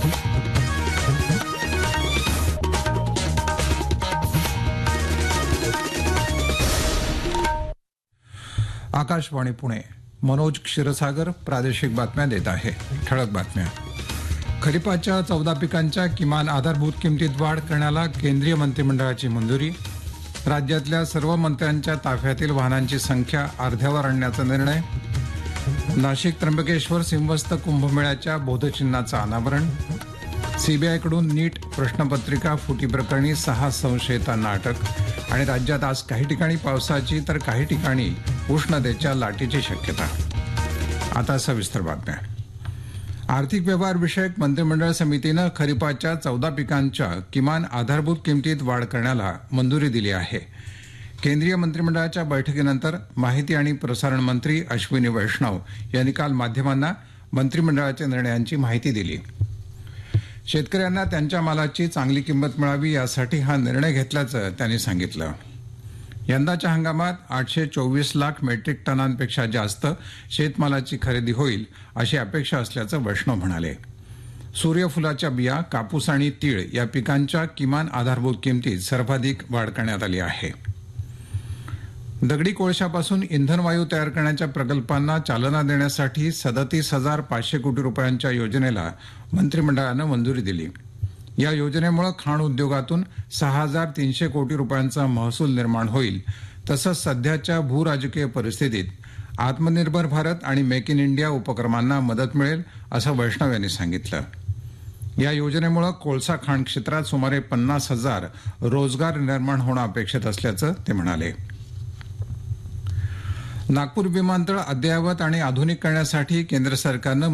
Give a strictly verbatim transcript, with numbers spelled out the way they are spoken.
आकाशवाणी पुणे. मनोज क्षीरसागर प्रादेशिक बातम्या देत आहे. ठळक बातम्या. खरीपाच्या चौदा पिकांच्या किमान आधारभूत किमतीत वाढ करण्याला केंद्रीय मंत्रिमंडळाची मंजुरी. राज्यातल्या सर्व मंत्र्यांच्या ताफ्यातील वाहनांची संख्या अर्ध्यावर आणण्याचा निर्णय. नाशिक त्र्यंबकेश्वर सिंहस्थ कुंभमेळ्याच्या बोधचिन्हाचं अनावरण. सीबीआयकडून नीट प्रश्नपत्रिका फुटी प्रकरणी सहा संशयितांना अटक. आणि राज्यात आज काही ठिकाणी पावसाची तर काही ठिकाणी उष्णतेच्या लाटेची शक्यता. आता सविस्तर बातम्या. आर्थिक व्यवहार विषयक मंत्रिमंडळ समितीनं खरीपाच्या चौदा पिकांच्या किमान आधारभूत किमतीत वाढ करण्याला मंजुरी दिली आहे. केंद्रीय मंत्रिमंडळाच्या बैठकीनंतर माहिती आणि प्रसारण मंत्री अश्विनी वैष्णव यांनी काल माध्यमांना मंत्रिमंडळाच्या निर्णयांची माहिती दिली. शेतकऱ्यांना त्यांच्या मालाची चांगली किंमत मिळावी यासाठी हा निर्णय घेतल्याचं त्यांनी सांगितलं. यंदाच्या हंगामात आठशे चोवीस लाख मेट्रिक टनांपेक्षा जास्त शेतमालाची खरेदी होईल अशी अपेक्षा असल्याचं वैष्णव म्हणाले. सूर्यफुलाच्या बिया, कापूस आणि तीळ या पिकांच्या किमान आधारभूत किमतीत सर्वाधिक वाढ करण्यात आली आहे. दगडी कोळशापासून इंधन वायू तयार करण्याच्या प्रकल्पांना चालना देण्यासाठी सदतीस हजार पाचशे कोटी रुपयांच्या योजनेला मंत्रिमंडळानं मंजुरी दिली. या योजनेमुळे खाण उद्योगातून सहा हजार तीनशे कोटी रुपयांचा महसूल निर्माण होईल. तसंच सध्याच्या भूराजकीय परिस्थितीत आत्मनिर्भर भारत आणि मेक इन इंडिया उपक्रमांना मदत मिळेल असं वैष्णव यांनी सांगितलं. या योजनेमुळे कोळसा खाण क्षेत्रात सुमारे पन्नास हजार रोजगार निर्माण होणं अपेक्षित असल्याचं ते म्हणाले. नागपूर विमानतळ अद्ययावत आणि आधुनिक करण्यासाठी केंद्र सरकारनं